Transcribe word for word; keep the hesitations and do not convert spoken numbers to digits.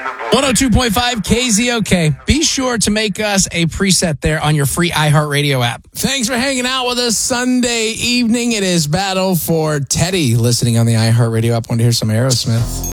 one oh two point five K Z O K. Be sure to make us a preset there on your free iHeartRadio app. Thanks for hanging out with us Sunday evening. It is Battle for Teddy. Listening on the iHeartRadio app. Want to hear some Aerosmith?